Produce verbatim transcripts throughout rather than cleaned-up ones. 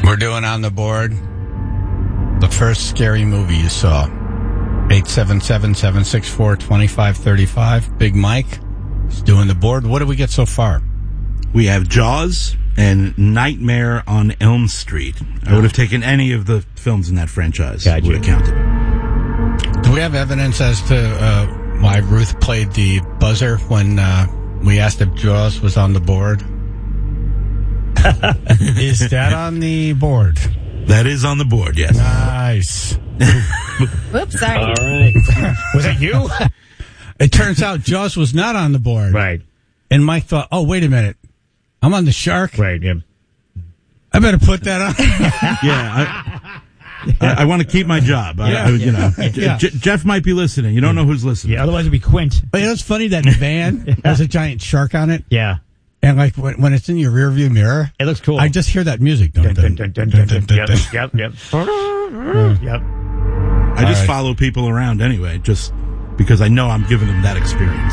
We're doing on the board the first scary movie you saw. eight seven seven, seven six four, two five three five. Big Mike is doing the board. What do we get so far? We have Jaws and Nightmare on Elm Street. I would have taken any of the films in that franchise. I would have counted. Do we have evidence as to uh, why Ruth played the buzzer when uh, we asked if Jaws was on the board? Is that on the board? That is on the board, yes. Nice. Whoops, sorry. All right. Was that you? It turns out Jaws was not on the board. Right. And Mike thought, oh, wait a minute. I'm on the shark. Right, yeah. I better put that on. Yeah, I, I, I want to keep my job. I, Yeah. I, you know, Yeah. J- Jeff might be listening. You don't know who's listening. Yeah, otherwise it'd be Quint. But you know, it's funny that van has a giant shark on it. Yeah. And like when, when it's in your rearview mirror, It looks cool. I just hear that music. Dun, Dun, dun, dun, dun, dun, dun, dun, dun, Yep, dun. yep, yep. Yep. I just All right. follow people around anyway, just because I know I'm giving them that experience.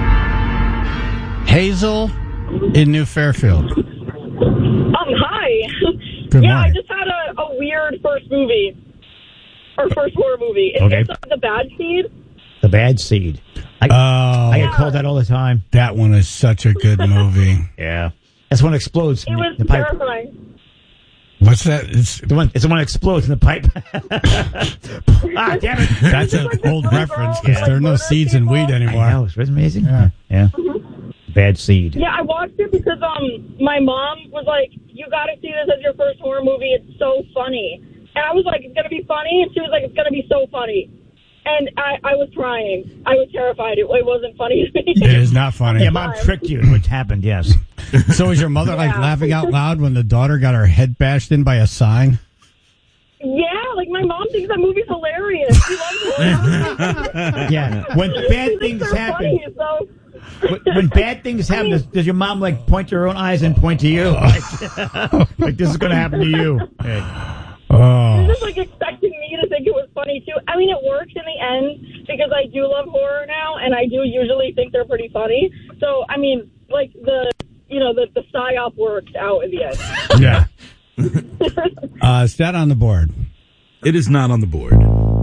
Hazel in New Fairfield. Um, hi. Good yeah, morning. I just had a, a weird first movie. Or first horror movie. It, Okay. It's uh, The Bad Seed. The Bad Seed. I, Oh, I get called that all the time. that one is such a good movie. Yeah. That's when it explodes It in was the pipe. terrifying. What's that? It's, The one, it's the one that explodes in the pipe. ah, damn it. that's an old reference because there are no seeds in weed I anymore. know. It's amazing. Yeah. Yeah. Bad Seed. Yeah, I watched it because um my mom was like, you got to see this as your first horror movie. It's so funny. And I was like, it's going to be funny. And she was like, it's going to be so funny. And I, I was crying. I was terrified. It, it wasn't funny to me. It is not funny. Yeah, Mom tricked you. What happened, yes. So was your mother like Yeah. laughing out loud when the daughter got her head bashed in by a sign? Yeah, like my mom thinks that movie's hilarious. She loves horror. Yeah. When She bad thinks things they're happen, funny, so. when, when bad things happen, does, does your mom like point to her own eyes and point to you? Like, like this is going to happen to you. Hey. Oh. She's just like expecting me to think it was funny too. I mean, it works in the end because I do love horror now, and I do usually think they're pretty funny. So, I mean, like the, you know, the the psyop worked out in the end. Yeah. uh, is that on the board? It is not on the board.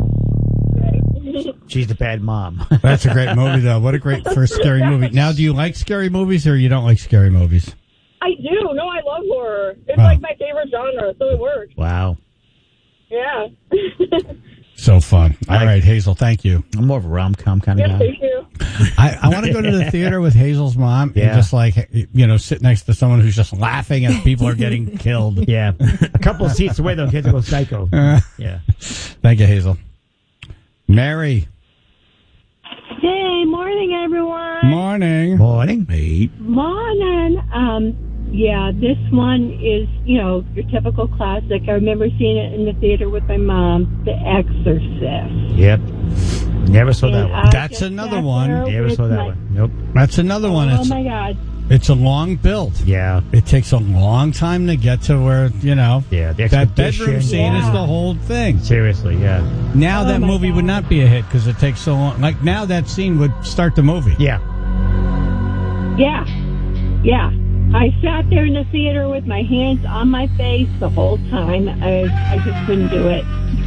She's the bad mom. That's a great movie, though. What a great first scary movie. Now, do you like scary movies or you don't like scary movies? I do. No, I love horror. It's Wow. like my favorite genre, so it works. Wow. Yeah. So fun. All right, Hazel, thank you. I'm more of a rom-com kind of Yeah, guy. thank you. I, I want to go to the theater with Hazel's mom and Yeah. just like, you know, sit next to someone who's just laughing as people are getting killed. Yeah. A couple of seats away, though, kids will go psycho. Uh, Yeah. Thank you, Hazel. Mary. Hey, morning, everyone. Morning. Morning. Hey. Morning. Um, yeah, this one is, you know, your typical classic. I remember seeing it in the theater with my mom, The Exorcist. Yep. Never saw that And one. I That's just another sat one. there Never with saw that my- one. Nope. That's another one. Oh, It's, my God. it's a long build. Yeah. It takes a long time to get to where, you know, Yeah. The that bedroom expedition. scene is Yeah. the whole thing. Seriously, yeah. Now Oh, that my movie God. would not be a hit because it takes so long. Like now that scene would start the movie. Yeah. Yeah. Yeah. I sat there in the theater with my hands on my face the whole time. I, I just couldn't do it.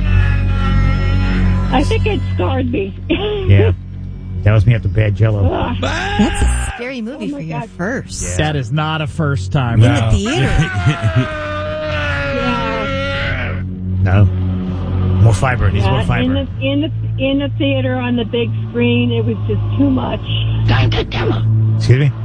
I think it scarred me. Yeah. That was me after Bad Jello. Ugh. That's a scary movie Oh, for my your God. first. Yeah. That is not a first time. No. In the theater. Yeah. No. More fiber. It needs more Yeah, in fiber. the in the in the theater on the big screen, it was just too much. Excuse me?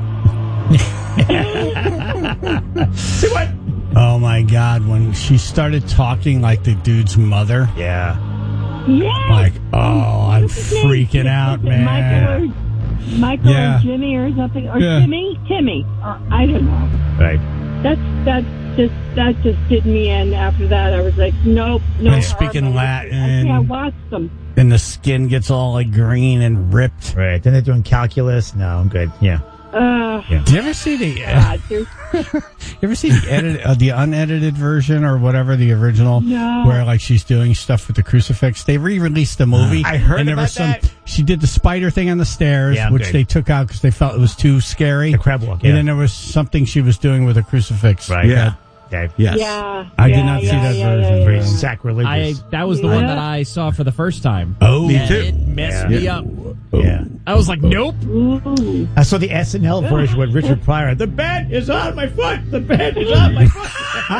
See what? Oh my God! When she started talking like the dude's mother, Yeah. Yeah, like, oh, I'm What's his name? freaking out, man. Michael or Michael Yeah. or Jimmy or something, or Yeah. Timmy, Timmy, or I don't know. Right. That's that's just that just did me in. After that, I was like, nope, no. And speaking horror. Latin. I can't watch them. And the skin gets all like green and ripped. Right. Then they're doing calculus. No, I'm good. Yeah. Uh, Yeah. Do you ever see the? God, there's You ever see the edit, uh, the unedited version or whatever, the original, No. where like she's doing stuff with the crucifix? They re-released the movie. I heard and there about was some. that. She did the spider thing on the stairs, Yeah, I'm which good. they took out because they felt it was too scary. The crab walk, And yeah. then there was something she was doing with a crucifix. Right. Yeah. Dave. Yes. Yeah. I yeah, did not see yeah, that yeah, version. yeah, Very yeah. sacrilegious. I that was the Yeah. one that I saw for the first time. Oh, Me And too. It messed Yeah. me up. yeah. I was like, nope. Ooh. I saw the S N L version with Richard Pryor. The bed is on my foot. The bed is on my foot.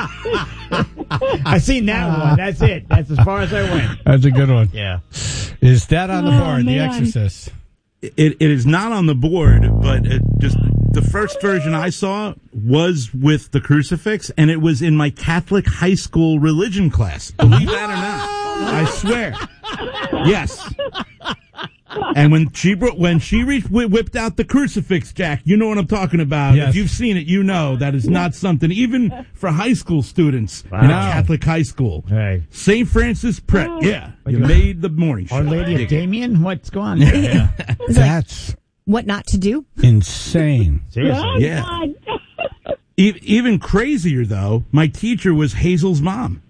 I seen that one. That's it. That's as far as I went. That's a good one. Yeah. Is that on the Oh, board? The man. Exorcist. It, it is not on the board, but it just the first version I saw was with the crucifix, and it was in my Catholic high school religion class. Believe that or not, I swear. Yes. And when she brought, when she re- whi- whipped out the crucifix, Jack, you know what I'm talking about. Yes. If you've seen it, you know that is not something even for high school students in a Wow. Catholic high school. Hey. Saint Francis Pret, yeah, you Like a- made the morning show. Our Lady Dig of it. Damien? What's going on? Yeah. That's What not to do? insane. Seriously. Oh, Yeah. God. E- even crazier, though, my teacher was Hazel's mom.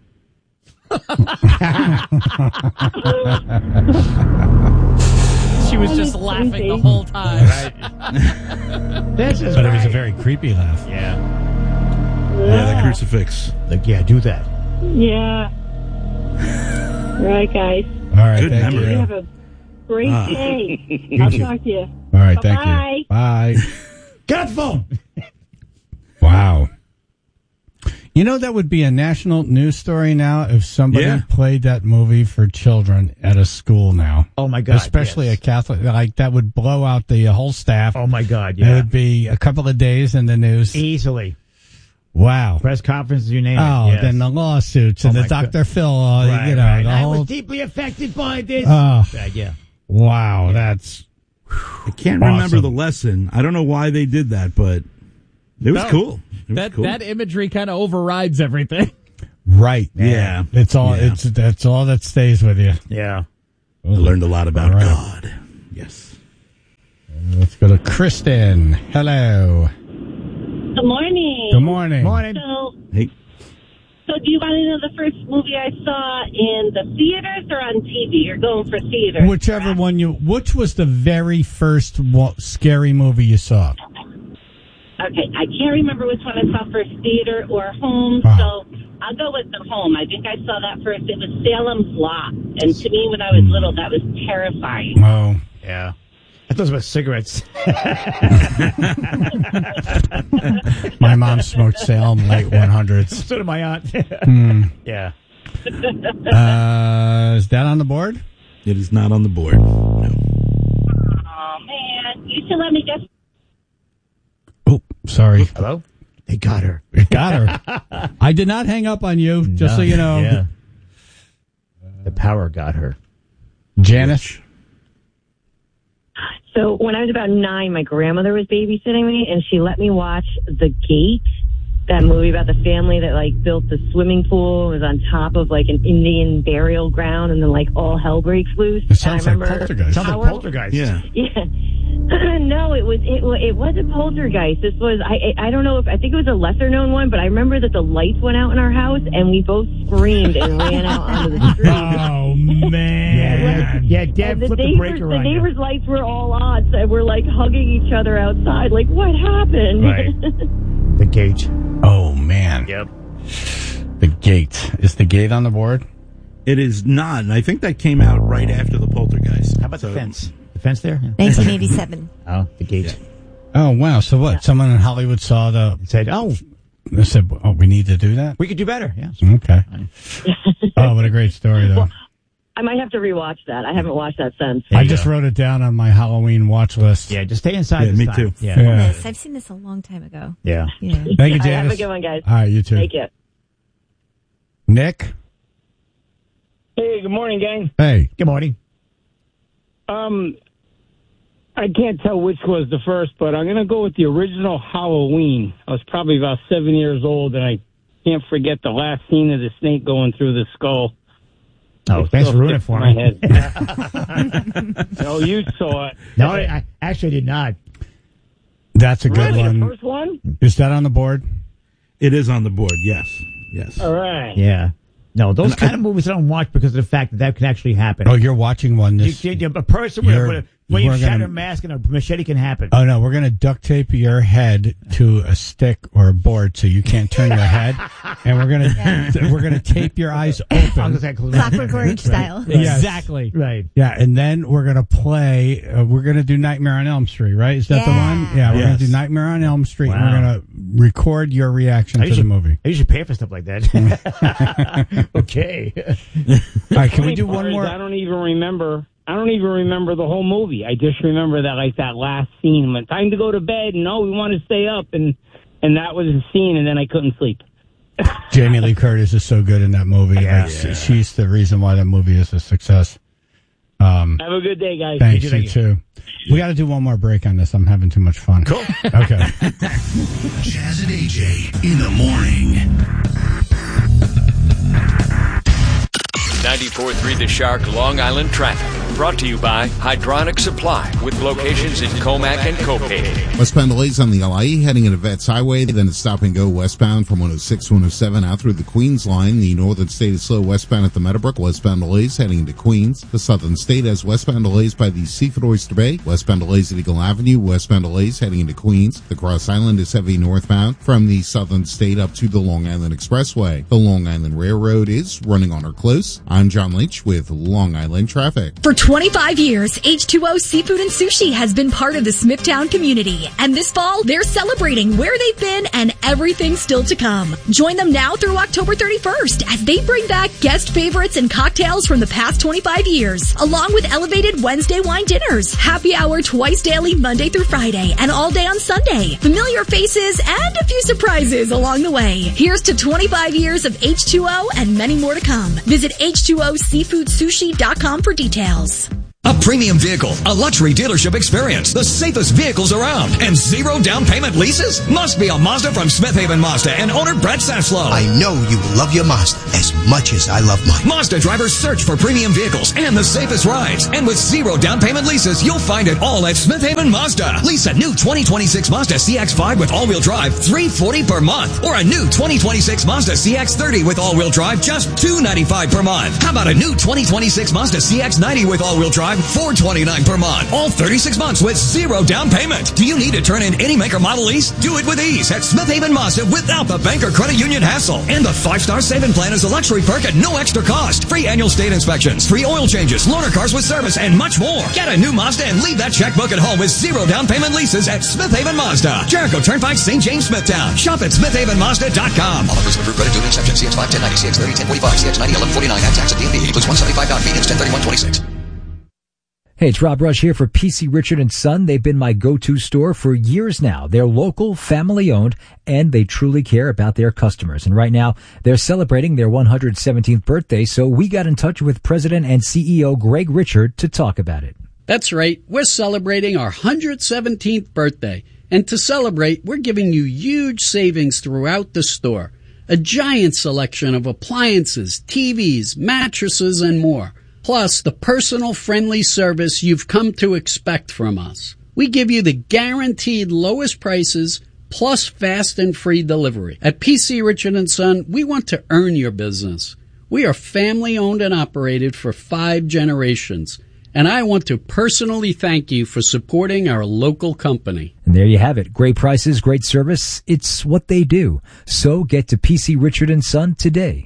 She was That just is laughing crazy. the whole time. This is But it was a right. very creepy laugh. Yeah. Yeah, the crucifix. Like, yeah, do that. Yeah. Right, guys. All right, Good thank memory. You you. have a great Ah. day. I'll talk to you. All right, thank Bye-bye. you. Bye. Get off the phone. Wow. You know, that would be a national news story now if somebody Yeah. played that movie for children at a school now. Oh, my God. Especially yes. a Catholic. Like, that would blow out the whole staff. Oh, my God, It yeah. would be a couple of days in the news. Easily. Wow. Press conferences, you name it. Oh, yes. then the lawsuits and Oh, the my Doctor Phil, uh, Right, you know, right. the I whole. was deeply affected by this. Oh, Uh, yeah. wow. That's. I can't Awesome. remember the lesson. I don't know why they did that, but it was No. cool. It was That cool. that imagery kind of overrides everything. Right. Yeah. It's all, Yeah. it's, that's all that stays with you. Yeah. I learned a lot about All right. God. Yes. Let's go to Kristen. Hello. Good morning. Good morning. Morning. So, Hey. so do you want to know the first movie I saw in the theaters or on T V? You're going for theaters. Whichever one you, which was the very first wa- scary movie you saw? Okay, I can't remember which one I saw first, theater or home. Wow. So I'll go with the home. I think I saw that first. It was Salem's Lot, and to me, when I was little, that was terrifying. Oh. Yeah. I thought it was cigarettes. My mom smoked Salem late one hundreds. So did my aunt. Hmm. Yeah. Uh, is that on the board? It is not on the board. No. Oh man, you should let me guess. Oh, sorry. Hello? They got her. It got her. I did not hang up on you, just so you know. Yeah. The power got her. Janice? So when I was about nine, my grandmother was babysitting me, and she let me watch The Gate, that movie about the family that like built the swimming pool. It was on top of like an Indian burial ground, and then like all hell breaks loose. It sounds and I like remember Poltergeist. Sounds like Our- poltergeist. Yeah. Yeah. No, it was it, wa- it wasn't Poltergeist. This was I I I don't know if I think it was a lesser known one, but I remember that the lights went out in our house and we both screamed and ran out onto the street. Oh, man. Yeah, yeah, Dad And the flipped the neighbors, breaker the on you. neighbors' lights were all on, so we're like hugging each other outside. Like, what happened? Right. The gate. Oh, man. Yep. The Gate. Is the Gate on the board? It is not, and I think that came out right after the Poltergeist. How about the So- fence? The fence there? Yeah. nineteen eighty-seven. Oh, the gate. Oh, wow. So what? Someone in Hollywood saw the. It said, oh, They said, oh, we need to do that? we could do better. Yes. Okay. Oh, what a great story, though. I might have to rewatch that. I haven't watched that since. I you just go. wrote it down on my Halloween watch list. Yeah, just stay inside Yeah, this me time. too. Yeah. Yeah. This. I've seen this a long time ago. Yeah. Yeah. Thank you, All right, have Janice. a good one, guys. All right, you too. Take it. Nick? Hey, good morning, gang. Hey. Good morning. Um, I can't tell which was the first, but I'm going to go with the original Halloween. I was probably about seven years old, and I can't forget the last scene of the snake going through the skull. Oh, It thanks still for ruining it sticks for in me. my head. No, you saw it. No, I, I actually did not. That's a good Really, the one. first one? Is that on the board? It is on the board, yes. Yes. All right. Yeah. No, those And kind I- of movies I don't watch because of the fact that that can actually happen. Oh, you're watching one. You- This, you- you- a person with, You're- with a When you we're shatter gonna- a mask and a machete can happen. Oh no, we're gonna duct tape your head to a stick or a board so you can't turn your head, and we're gonna Yeah. we're gonna tape your eyes I'm open. just saying, Clockwork Orange style. Yes. Exactly. Right. Yeah, and then we're gonna play. Uh, we're gonna do Nightmare on Elm Street, right? Is that the Yeah. one? Yeah, we're Yes. gonna do Nightmare on Elm Street, Wow. and we're gonna record your reaction I to the usually, movie. I usually pay for stuff like that. Okay. All right, can we Funny do part one is more? I don't even remember. I don't even remember the whole movie. I just remember that, like, that last scene when time to go to bed. No, we want to stay up, and and that was the scene, and then I couldn't sleep. Jamie Lee Curtis is so good in that movie. Yeah. Like, she- She's the reason why that movie is a success. Um, Have a good day, guys. thanks, Thank you, you thank too. We got to do one more break on this. I'm having too much fun. Cool. Okay. Jazz and A J in the morning. ninety-four point three The Shark, Long Island traffic. Brought to you by Hydronic Supply, with locations in Comac and Copain. Westbound delays on the L I E heading into Vets Highway, then it's stop and go westbound from one oh six to one oh seven out through the Queens line. The Northern State is slow westbound at the Meadowbrook. Westbound delays heading into Queens. The Southern State has westbound delays by the Seafood Oyster Bay. Westbound delays at Eagle Avenue. Westbound delays heading into Queens. The Cross Island is heavy northbound from the Southern State up to the Long Island Expressway. The Long Island Railroad is running on or close. I'm John Leach with Long Island Traffic. For twenty-five years, H two O Seafood and Sushi has been part of the Smithtown community. And this fall, they're celebrating where they've been and everything still to come. Join them now through October thirty-first as they bring back guest favorites and cocktails from the past twenty-five years, along with elevated Wednesday wine dinners, happy hour twice daily Monday through Friday, and all day on Sunday. Familiar faces and a few surprises along the way. Here's to twenty-five years of H two O and many more to come. Visit H two O seafood sushi dot com for details. A premium vehicle, a luxury dealership experience, the safest vehicles around, and zero down payment leases? Must be a Mazda from Smith Haven Mazda and owner Brett Saslow. I know you love your Mazda as much as I love mine. Mazda drivers search for premium vehicles and the safest rides. And with zero down payment leases, you'll find it all at Smith Haven Mazda. Lease a new twenty twenty-six Mazda C X five with all-wheel drive, three hundred forty dollars per month. Or a new twenty twenty-six Mazda C X thirty with all-wheel drive, just two hundred ninety-five dollars per month. How about a new twenty twenty-six Mazda C X ninety with all-wheel drive, four hundred twenty-nine dollars per month. All thirty-six months with zero down payment. Do you need to turn in any make or model lease? Do it with ease at Smith Haven Mazda without the bank or credit union hassle. And the five-star saving plan is a luxury perk at no extra cost. Free annual state inspections, free oil changes, loaner cars with service, and much more. Get a new Mazda and leave that checkbook at home with zero down payment leases at Smith Haven Mazda. Jericho Turnpike, Saint James, Smithtown. Shop at smith haven mazda dot com. All offers approved credit due to exception. C X five, ten ninety, C X thirty, ten forty-five, C X ninety, eleven forty-nine, and tax at D M V. Includes one seventy-five down fee, ten thirty-one twenty-six. Hey, it's Rob Rush here for P C Richard and Son. They've been my go-to store for years now. They're local, family-owned, and they truly care about their customers. And right now, they're celebrating their one hundred seventeenth birthday, so we got in touch with President and C E O Greg Richard to talk about it. That's right. We're celebrating our one hundred seventeenth birthday. And to celebrate, we're giving you huge savings throughout the store. A giant selection of appliances, T Vs, mattresses, and more. Plus, the personal friendly service you've come to expect from us. We give you the guaranteed lowest prices plus fast and free delivery. At P C Richard and Son, we want to earn your business. We are family owned and operated for five generations. And I want to personally thank you for supporting our local company. And there you have it. Great prices, great service. It's what they do. So get to P C Richard and Son today.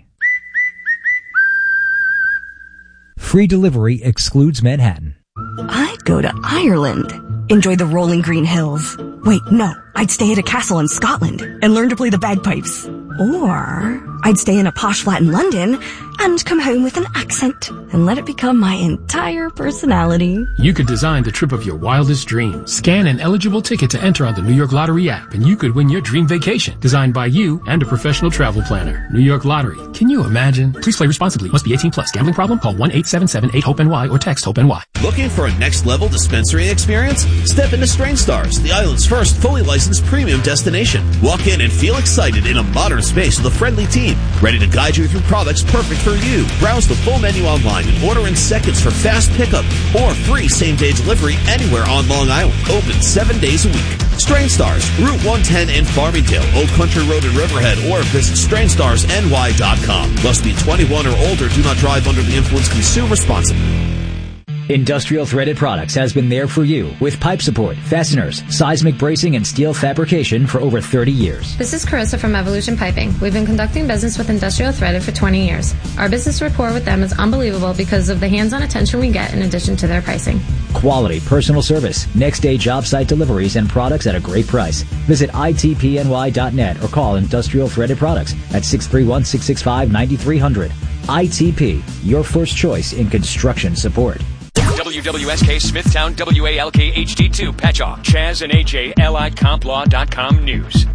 Free delivery excludes Manhattan. I'd go to Ireland. Enjoy the rolling green hills. Wait, no. I'd stay at a castle in Scotland and learn to play the bagpipes. Or I'd stay in a posh flat in London and come home with an accent and let it become my entire personality. You could design the trip of your wildest dreams. Scan an eligible ticket to enter on the New York Lottery app, and you could win your dream vacation, designed by you and a professional travel planner. New York Lottery. Can you imagine? Please play responsibly. Must be eighteen plus. Gambling problem? Call one eight seven seven eight hope N Y or text HOPE-NY. Looking for a next-level dispensary experience? Step into Strain Stars, the island's first fully licensed premium destination. Walk in and feel excited in a modern space with a friendly team, ready to guide you through products perfect for you. Browse the full menu online and order in seconds for fast pickup or free same-day delivery anywhere on Long Island. Open seven days a week. Strain Stars, Route one ten in Farmingdale, Old Country Road in Riverhead, or visit strain stars N Y dot com. Must be twenty-one or older. Do not drive under the influence. Consume responsibly. Industrial Threaded Products has been there for you with pipe support, fasteners, seismic bracing, and steel fabrication for over thirty years. This is Carissa from Evolution Piping. We've been conducting business with Industrial Threaded for twenty years. Our business rapport with them is unbelievable because of the hands-on attention we get in addition to their pricing. Quality personal service, next day job site deliveries, and products at a great price. Visit I T P N Y dot net or call Industrial Threaded Products at six three one, six six five, nine three zero zero. I T P, your first choice in construction support. W W S K Smithtown W A L K H D two Patchogue. Chaz and A J, L I Comp Law dot com News.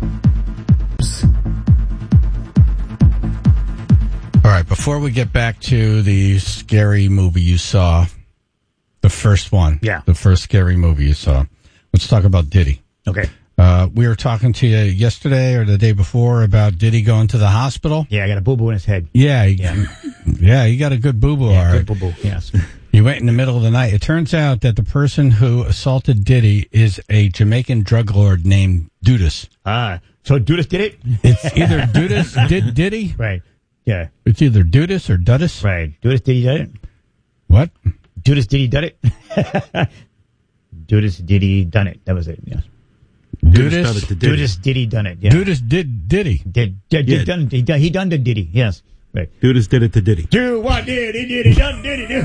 All right, before we get back to the scary movie you saw, the first one. Yeah. The first scary movie you saw. Let's talk about Diddy. Okay. Uh, we were talking to you yesterday or the day before about Diddy going to the hospital. Yeah, I got a boo-boo in his head. Yeah. He, Yeah. yeah, he got a good boo-boo, Yeah, all right. good boo-boo, yes. He went in the middle of the night. It turns out that the person who assaulted Diddy is a Jamaican drug lord named Dudas. Ah, so Dudas did it? It's either Dudas did Diddy. Right. Yeah. It's either Dudas or Dudus. Right. Dudas did he did it? What? Dudas did he done it? Dudas did he done it? That was it, yes. Dudas, Dudas did he done it? Yeah. Dudas did Diddy. Did, did, Yeah. did done, he, done, he done the Diddy, yes. Right. Dudas did it to Diddy. Do what did he did he done did he do?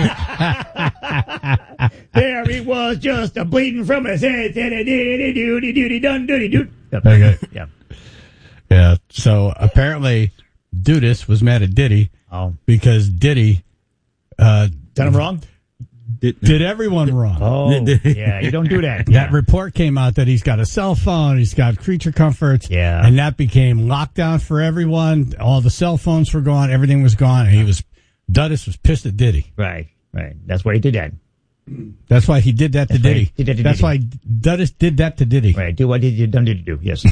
There he was, just a bleeding from his head. Did he did he do he do he done did he do? Okay. Yeah. Yeah. So apparently, Dudas was mad at Diddy oh. because Diddy uh, done him wrong. Did, did everyone wrong? Oh, yeah, you don't do that. That Yeah. report came out that he's got a cell phone, he's got creature comforts, Yeah. and that became lockdown for everyone. All the cell phones were gone, everything was gone, and he was Dudas was pissed at Diddy. Right, right. That's why he did that. That's why he did that to That's why he Diddy. did that to That's Diddy. why Dudas did that to Diddy. Right. Do what did you done did you do? Yes.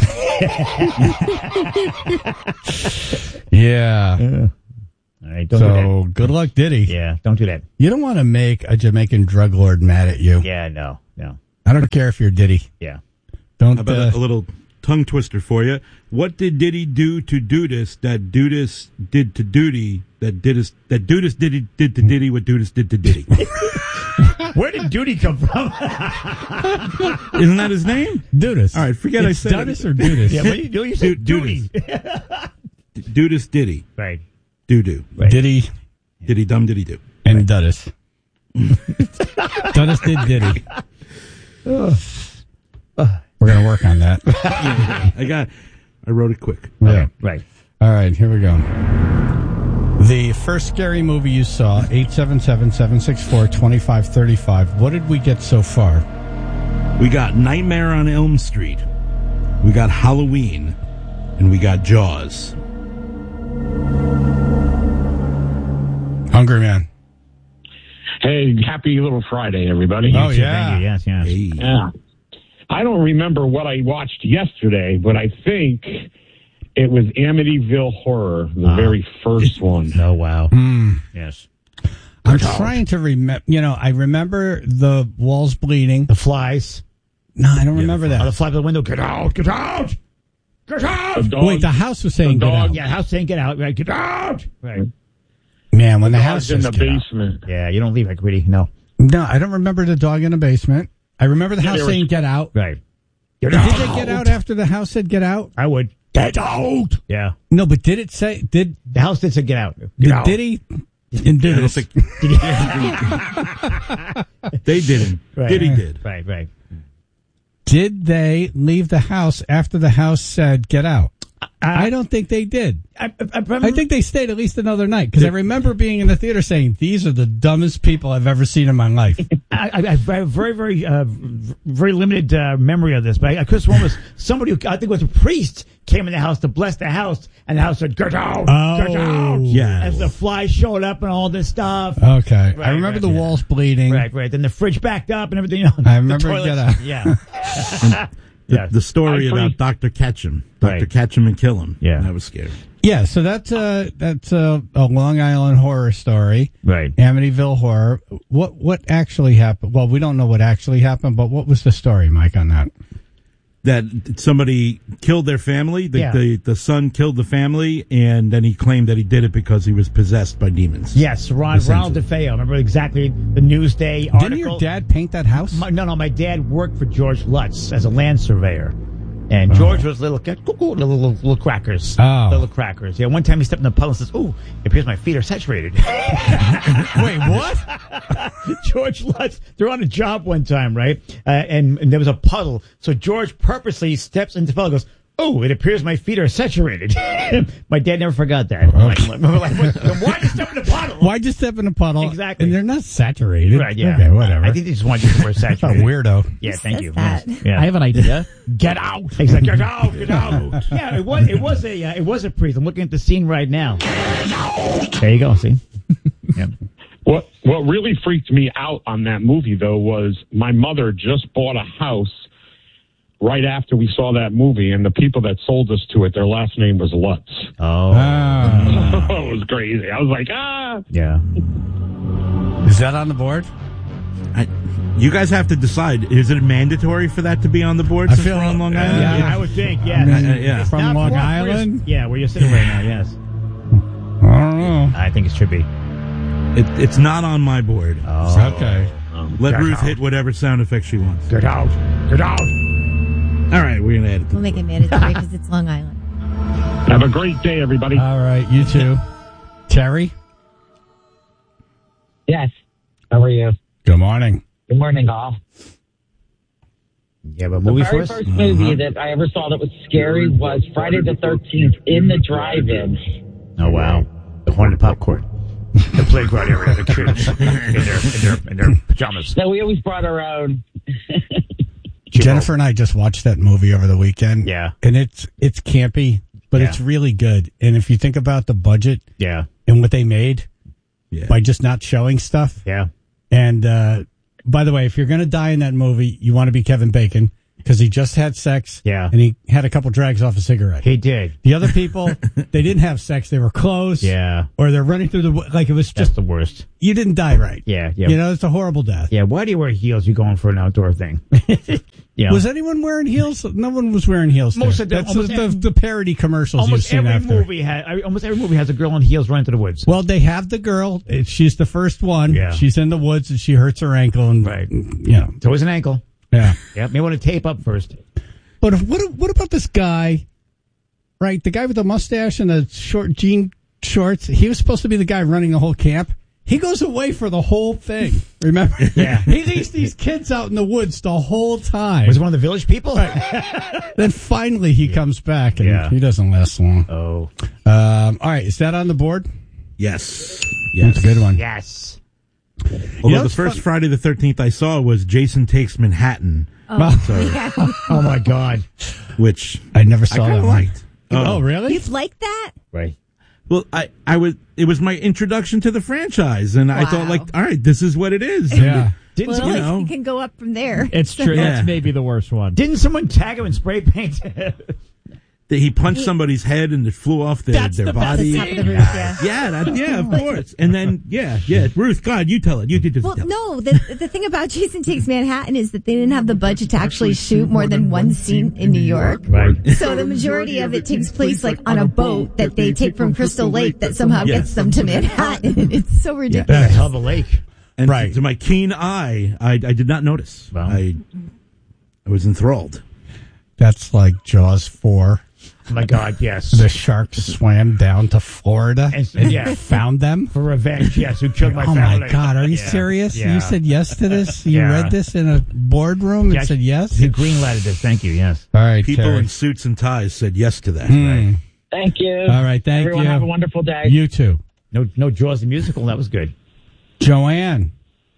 Yeah. Yeah. All right. Don't do So that. good luck, Diddy. Yeah. Don't do that. You don't want to make a Jamaican drug lord mad at you. Yeah. No. No. I don't care if you're Diddy. Yeah. Don't. How about uh, a, a little tongue twister for you? What did Diddy do to Dudas that Dudas did to Duty that Dudas that Dudas did did to Diddy what Dudas did to Diddy? Where did Duty come from? Isn't that his name? Dudas. All right, forget It's I said Dudas it. or Dudas? Yeah. What do you do? You said Du- Duty. Dudas Diddy. Right. Doo doo. Right. Diddy Diddy dum diddy do. and Dudas. Dudas did Diddy. We're gonna work on that. I got. I wrote it quick. Yeah. Right. All right, here we go. The first scary movie you saw, eight seven seven, seven six four, two five three five. What did we get so far? We got Nightmare on Elm Street. We got Halloween. And we got Jaws. Hungry Man. Hey, happy little Friday, everybody. Oh, yeah. Thank you. Yes, yes. Hey. Yeah. I don't remember what I watched yesterday, but I think it was Amityville Horror, the Ah. very first one. Oh, wow. Mm. Yes. I'm trying to remember. You know, I remember the walls bleeding. The flies. No, I don't remember Oh, the that. fly by the window. Get out. Get out. Get out. The dog, Wait, the house was saying the get dog- out. Yeah, house saying get out. Right. Get out. Right. Man, when the, the house dog's in says the get out. basement. Yeah, you don't leave like Quiddy. No. No, I don't remember the dog in the basement. I remember the Yeah, house they were- saying get out. Right. Get Did they get out after the house said get out? I would. Get out. Yeah. No, but did it say did The house did say get out. Get did out. Diddy and I don't Dudas? think they didn't. Right. Diddy did. Right, right. Did they leave the house after the house said get out? I don't think they did. I, I, I, I think they stayed at least another night because I remember being in the theater saying, "These are the dumbest people I've ever seen in my life." I, I, I have very, very, uh, very limited uh, memory of this, but I, I could have sworn it was somebody who I think was a priest came in the house to bless the house, and the house said, "Get out, Oh, get out!" yes. As the flies showed up and all this stuff. Okay, Right, I remember right, the yeah. walls bleeding. Right, right. Then the fridge backed up and everything. You know, I remember the Get toilets- Out. Yeah. The, Yeah. the story I about pretty- Doctor Ketchum. Doctor Right. Ketchum and kill him. Yeah. That was scary. Yeah, so that's uh that's uh, a Long Island horror story. Right. Amityville Horror. What what actually happened? Well, we don't know what actually happened, but what was the story, Mike, on that? that somebody killed their family. The, Yeah. the the son killed the family, and then he claimed that he did it because he was possessed by demons. Yes, Ron, Ronald DeFeo. Remember exactly the Newsday article? Didn't your dad paint that house? My, no, no, my dad worked for George Lutz as a land surveyor. And George was little, little, little, little, little crackers. Oh. Little crackers. Yeah, one time he stepped in the puddle and says, ooh, it appears my feet are saturated. Wait, what? George Lutz, they're on a job one time, right? Uh, and, and there was a puddle. So George purposely steps into the puddle and goes, oh, it appears my feet are saturated. My dad never forgot that. Like, like, like, why'd you step in the puddle? Why'd you step in a puddle? Exactly. And they're not saturated. Right, yeah. Okay, whatever. I think they just want you to wear saturated. A weirdo. Yeah, thank you. that? Yes. Yeah. I have an idea. Get out. He's like, get out, get out. Yeah, it was, it was a, uh, it was a priest. I'm looking at the scene right now. There you go. See. Yeah. What what really freaked me out on that movie, though, was my mother just bought a house right after we saw that movie, and the people that sold us to it, their last name was Lutz. Oh. Ah. It was crazy. I was like, ah. Yeah. Is that on the board? I, you guys have to decide. Is it mandatory for that to be on the board? I since feel- we're on Long uh, Island? Yeah, Yeah. I would think, yeah. I mean, Uh, yeah. It's From not Long for- Island? Yeah, where you're sitting right now, yes. I don't know. I think it should be. It, it's not on my board. Oh. Okay. Let Get Ruth out. hit whatever sound effect she wants. Get out. Get out. All right, we're going to add it. We'll make it mandatory because it's Long Island. Have a great day, everybody. All right, you too. Terry? Yes. How are you? Good morning. Good morning, all. Yeah, but The movie very first? first movie that I ever saw that was scary was Friday the thirteenth in the drive-in. Oh, wow. The haunted popcorn. The playground area, the kids in their, in their, in their pajamas. No, we always brought our own. Jennifer and I just watched that movie over the weekend. Yeah. And it's it's campy, but Yeah. it's really good. And if you think about the budget Yeah. and what they made Yeah. by just not showing stuff. Yeah. And uh, by the way, if you're going to die in that movie, you want to be Kevin Bacon because he just had sex. Yeah. And he had a couple drags off a cigarette. He did. The other people, they didn't have sex. They were close. Yeah. Or they're running through the, wo- like it was That's just, the worst. you didn't die right. Yeah. Yeah. You know, it's a horrible death. Yeah. Why do you wear heels? You're going for an outdoor thing. Yeah. Was anyone wearing heels? No one was wearing heels. Most there. of the- That's almost the, every- the, the parody commercials you've Almost seen every after. movie has. I- Almost every movie has a girl in heels running to the woods. Well, they have the girl. It- She's the first one. Yeah. She's in the woods and she hurts her ankle. And, Right. you know. It's always an ankle. Yeah. Yeah. May want to tape up first. But if, what what about this guy, right? The guy with the mustache and the short jean shorts. He was supposed to be the guy running the whole camp. He goes away for the whole thing. Remember? Yeah. He leaves these kids out in the woods the whole time. Was it one of the village people? Then finally he comes back and Yeah. he doesn't last long. Oh. Um, all right. Is that on the board? Yes. That's a good one. Yes. Although You know, the it's first fun- Friday the thirteenth I saw was Jason Takes Manhattan, Oh, So- yeah. Oh my God. which I never I saw kind that of one. liked. Oh, really? You've liked that? Right. Well, I, I was, it was my introduction to the franchise, and I thought, Wow. like, all right, this is what it is. Yeah. Didn't Well, someone, you know. it can go up from there. It's true. Yeah. That's maybe the worst one. didn't someone tag him in spray paint? That he punched somebody's head and it flew off their, That's their the body. The top of the roof, yeah. Yeah, that, yeah, of course. And then, yeah, yeah, Ruth, God, you tell it. You did this. Well, no, the the thing about Jason Takes Manhattan is that they didn't have the budget to actually shoot more than one scene in New York. Right. So the majority of it takes place like on a boat that they take from Crystal Lake that somehow Yes. gets them to Manhattan. It's so That's a ridiculous. hell of a lake. And Right. to my keen eye, I, I did not notice. Wow. I, I was enthralled. That's like Jaws four. Oh my God, yes. The sharks swam down to Florida And- and, yeah. found them. For revenge, yes. Who killed my Oh family? my God! Are you Yeah. serious? Yeah. You said yes to this. You Yeah. read this in a boardroom and Yes. said yes. He green lighted this. Thank you. Yes. All right, People Terry. in suits and ties said yes to that. Hmm. Thank you. All right, thank Everyone you. have a wonderful day. You too, No, no Jaws the musical. That was good. Joanne.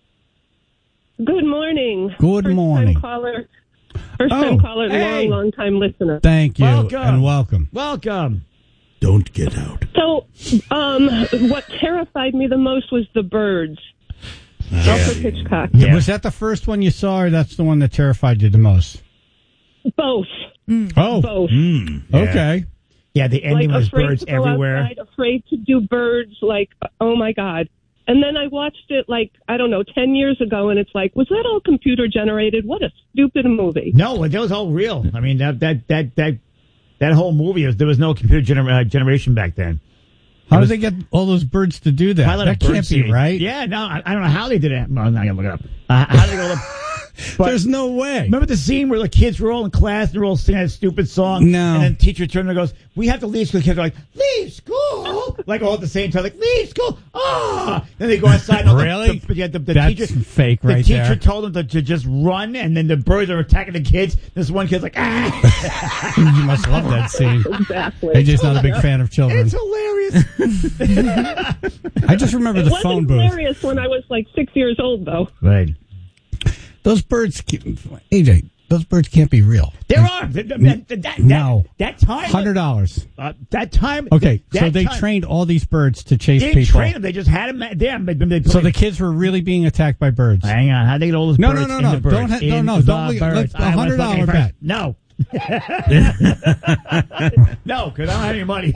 Good morning. Good First morning. Time caller. First Oh, time caller, hey. long, long time listener. Thank you Welcome. and welcome. Welcome. Don't get out. So, um, what terrified me the most was the birds. Alfred Hitchcock. Yeah. Was that the first one you saw, or that's the one that terrified you the most? Both. Oh, Both. Mm. okay. Yeah, the ending Like was afraid birds to go everywhere. outside, afraid to do birds. Like, oh my God. And then I watched it like, I don't know, ten years ago, and it's like, was that all computer generated? What a stupid movie. No, that was all real. I mean, that that that that, that whole movie, was, there was no computer gener- uh, generation back then. How did they get all those birds to do that? That can't be right. Yeah, no, I, I don't know how they did it. Well, I'm not going to look it up. Uh, how did they go up? But there's no way. Remember the scene where the kids were all in class and they're all singing that stupid song? No. And then the teacher turned and goes, we have to leave school. The kids are like, leave school? Like all at the same time, like, leave school. Oh! Then they go outside. And Really? The, the, yeah, the, the That's teacher, fake right The teacher there. told them to, to just run, and then the birds are attacking the kids. This one kid's like, ah! You must love that scene. Exactly. A J's not a big fan of children. It's hilarious. I just remember the it phone wasn't booth. hilarious when I was like six years old, though. Right. Those birds, can't- A J, those birds can't be real. There are. That, that, that, that, No. That time. Hundred dollars. Uh, that time. Okay, that so they time, trained all these birds to chase They didn't people. train them. They just had them there. They, they So the kids were really being attacked by birds. Hang on. How'd they get all those No, birds no, no, in no. the birds? Don't ha- no, In no, the don't leave- birds. let's- a I was hundred dollar looking bet. first. No. No, because I don't have any money.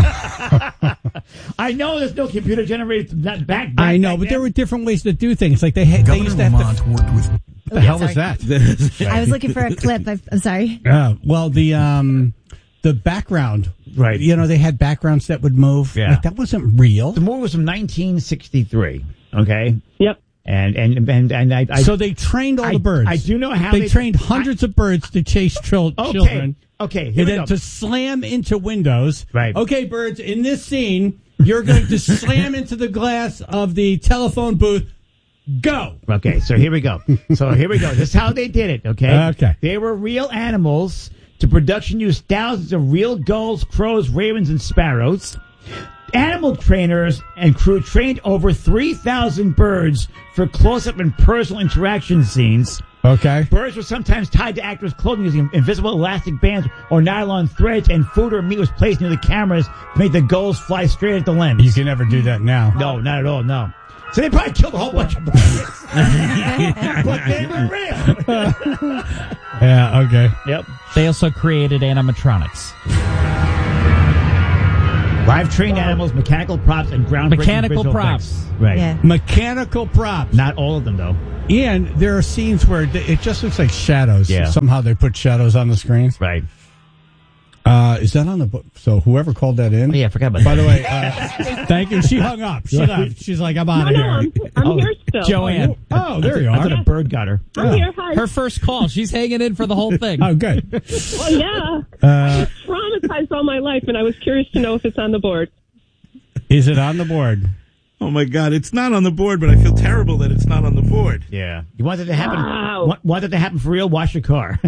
I know there's no computer generated back. back I know, back but then. there were different ways to do things. Like they had, they used to have to. worked with. What the hell was that? I was looking for a clip. I, I'm sorry. Uh, well, the um, the background, right? You know, they had backgrounds that would move. Yeah. Like, that wasn't real. The movie was from nineteen sixty-three. Okay. Yep. And and and and I. I So they trained all I- the birds. I do know how they, they- trained hundreds of birds to chase chil- Okay. children. Okay. Here And we then go. to slam into windows. Right. Okay, birds. In this scene, you're going to slam into the glass of the telephone booth. Go. Okay, so here we go. So here we go. This is how they did it, okay? Okay. They were real animals. To production used thousands of real gulls, crows, ravens, and sparrows. Animal trainers and crew trained over three thousand birds for close-up and personal interaction scenes. Okay. Birds were sometimes tied to actors' clothing using invisible elastic bands or nylon threads, and food or meat was placed near the cameras to make the gulls fly straight at the lens. You can never do that now. No, not at all, no. So they probably killed a whole bunch of birds. But they were real. Yeah, okay. Yep. They also created animatronics. Live trained animals, mechanical props, and groundbreaking Mechanical visual props. effects. Right. Yeah. Mechanical props. Not all of them, though. And there are scenes where th- it just looks like shadows. Yeah. Somehow they put shadows on the screens. Right. Uh, is that on the book? So whoever called that in? Oh, yeah, I forgot about By that. the way, uh, thank you. She hung up. She left. She's like, I'm out No, of no, here. I'm, I'm Oh, here still. Joanne. Oh, there you I are. thought a bird got her. I'm here. Hi. Her first call. She's hanging in for the whole thing. Oh, good. Well, yeah. Uh, I was traumatized all my life, and I was curious to know if it's on the board. is it on the board? Oh my God, it's not on the board, but I feel terrible that it's not on the board. Yeah. You want that to happen? Wow. Want, want that to happen for real? Wash your car.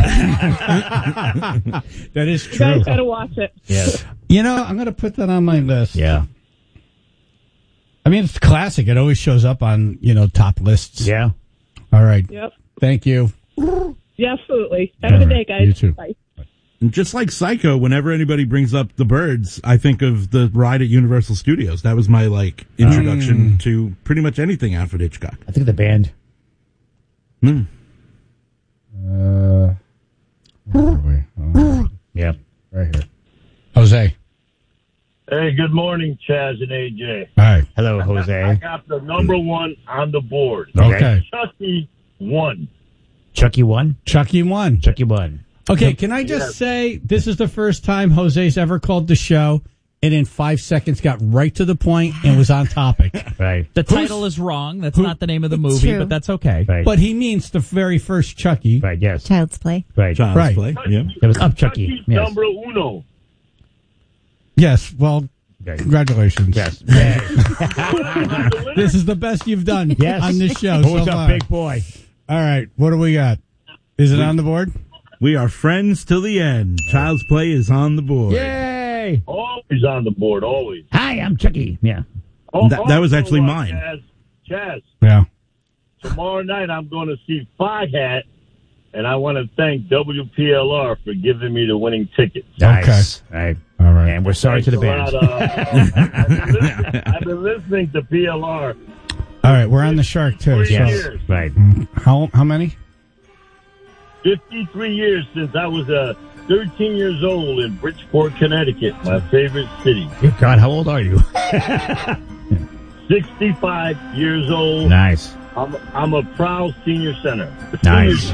That is You true. guys got to watch it. Yes. You know, I'm going to put that on my list. Yeah. I mean, it's classic. It always shows up on, you know, top lists. Yeah. All right. Yep. Thank you. Yeah, absolutely. Have a good day, guys. You too. Bye. And just like Psycho, whenever anybody brings up the birds, I think of the ride at Universal Studios. That was my like introduction to pretty much anything Alfred Hitchcock. I think the band. Hmm. Uh, where are we? Oh, Yeah. right here. Jose. Hey, good morning, Chaz and A J. All right. Hello, I Jose. got the number one on the board. Okay. Chucky won. Chucky won? Chucky won. Chucky won. Okay, can I just Yes. say this is the first time Jose's ever called the show and in five seconds got right to the point and was on topic. Right. The title is wrong. That's who- not the name of the It's movie, true. but that's okay. Right. But he means the very first Chucky. Right, yes. Child's Play. Right. Child's Right. Play. Yeah. It was up Chucky. Chucky's Yes. number uno. Yes, well, Right. congratulations. Yes. This is the best you've done Yes. on this show Who's so up, far. big boy? All right, what do we got? Is it on the board? We are friends till the end. Child's Play is on the board. Yay! Always on the board, always. Hi, I'm Chucky. Yeah. Oh, That- that was also, actually uh, mine. Chaz, Chaz, Yeah. tomorrow night I'm going to see Foghat, and I want to thank W P L R for giving me the winning ticket. Nice. Right. All right. And we're sorry to the Thanks band. a lot, uh, I've, been listening, I've been listening to P L R. All right, we're on the Shark too. Three So years. Right. how how many? fifty-three years since I was uh, thirteen years old in Bridgeport, Connecticut, my favorite city. Dear God, how old are you? sixty-five years old. Nice. I'm, I'm a proud senior center. Nice.